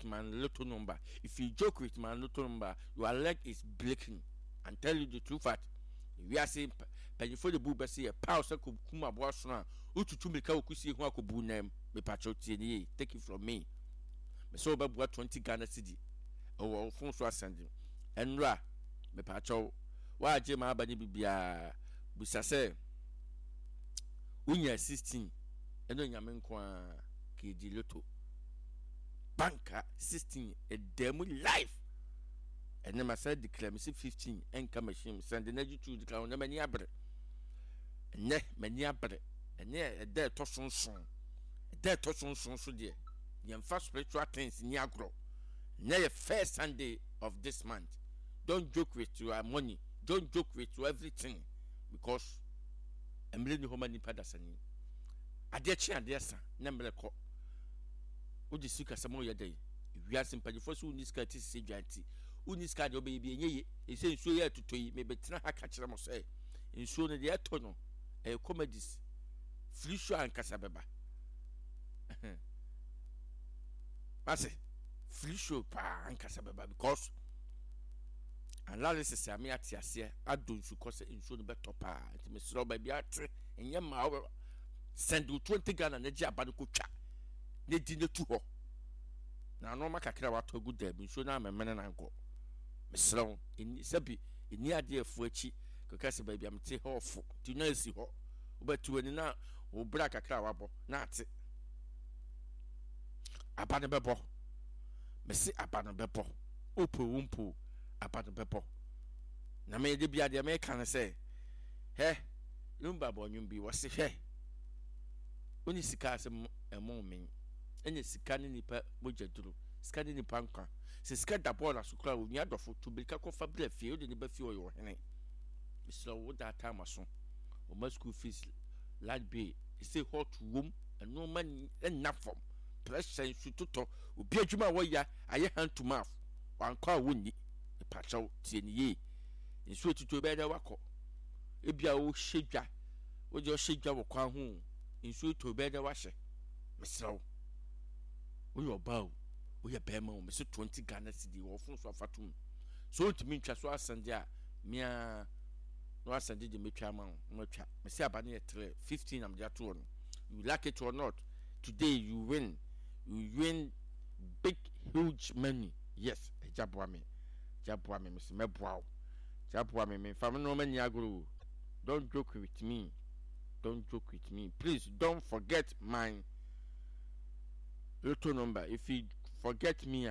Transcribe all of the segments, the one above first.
with my little number, if you joke with my little number, your leg is breaking. And tell you the true fact. We are saying penny for the boo say a power could come aboard soon. Utu make a kusi who could boo name me patroti. Take it from me. Me so about 20 Ghana cedi. Oh, phone so sending. And ra me pacho. Why Jim Abani Bibia Busase Unya 16 and then Yamenqua KG Lotto Banker 16 a demo life. And then I said declare me 15 and come machine send the energy to the clown many abre. And ne many abre. And near a dead tosson song. A dead tosson song so dear. The first spiritual things in Yagro. Near first Sunday of this month. Don't joke with your money. Don't joke with your everything. Because I'm really home and Padasani. I dare chair and dear son. Number call. Would you seek a some more day? If you are sympathy for soon, this cat is gigantic. Uniska your baby, ye, he says, so here to toy, maybe Tina catch them or say, in soon the atono, a comedies, Flisho and Casababa. I say, Flisho pa and Casababa because analysis I mean at Yasia, I don't suppose in soon better pa, and Miss Robert Beatre, and Yama send you 20 gun and a jab and kucha. They didn't to her. Now, no matter what to good there, but so now I'm a man and uncle. Miss Long, in Sabi, in near dear Fuchi, because baby, I'm take her for to nurse you, but to any now, or black a crowabo, not it. Upon a beppo, Messi upon a beppo, Upu umpu, upon a beppo. Now, may they be at the American say, hey, Lumba boy, you be was hey. When you see cars a moment, and it's scanning the budget. Scanning the panka. Se scan the ball as you cry with your daughter to be a fabulous field in the Befio your henny. Mr. Wood that time or so. Or my school fees, light bay, it's a hot room and no money enough from. Pressure should to will be a juma warrior, I hand to mouth. One car windy, a patch out, ye. In sweet to a better wacko. If you are shaker, would your shaker will come home. In sweet to a better washer. Mr. We are bow. We are Bema, Mr. 20 Ghana cedi or Fonso Fatum. So to me, Chaswa Sandia, Mia, no, I send the Mitraman, Mocha, Messiah Bani 15, I'm just one. You like it or not, today you win. You win big, huge money. Yes, a Jabwame, Mr. Mebwow, Jabwame, Famino Maniagro. Don't joke with me. Don't joke with me. Please don't forget my little number. If you forget me,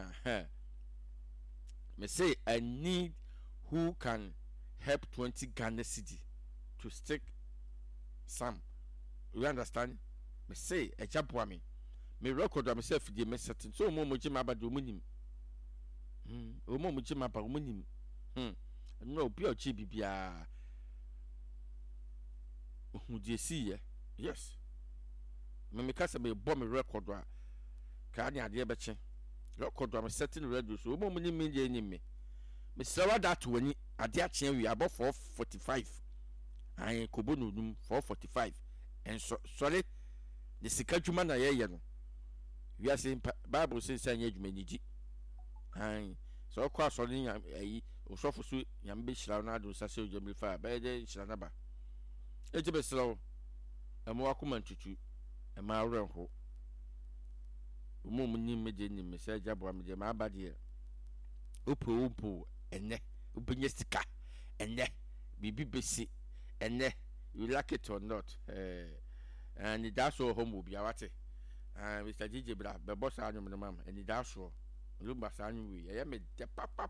me say I need who can help 20 Ghana cedi to stick some. You understand? Me say a jabwa me record myself the me certain. So mo jima ba do munim. O mo jima ba munim. No bi o chi bibia. Who do you see? Yes. Me kasa me bomb me record wa. Ka anya de beche. Record am setting radio so mo ni me dey me sawa that wani ade a chen wi above 445 an kobo no dum 445 and sorry the sika dwuma na ye no we are saying bible says anya dwuma ni gi an so kwa so ni ayi osofo so yam be hira na do sase ojamri fa ba de hira na ba e je be slow e mo akoma ntutu e ma awrenho umu ni meje ni message abo meje ma abade upu enne ubenye sika enne bibi besi enne you like it or not and that's all home will be awate Mr. DJ bra be boss anyu me mam and that's all lumba sanyu we ya me de papa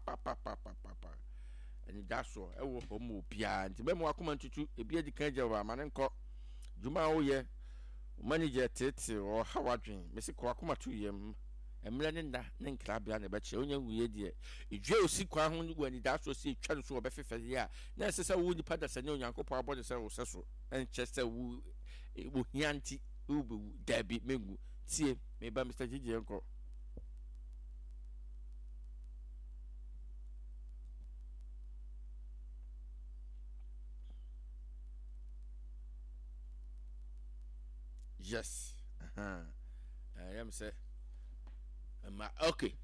and that's all e wo home bia nti be mo akoma ntutu e bia di kan je wa ma ne nko juma wo ye manager tete or how adwen me se ko akoma to yem emre ne nda ne nkra bia na be che onye wuye die edwe osi kwa ho ni gwani da so se twa so obefefe ya na se se wo ni pada sane onyankopɔ abode se wo se so enche se wo hianti wo be dabi mengu tie me ba Mr. Gigi enko. Yes. I am say okay.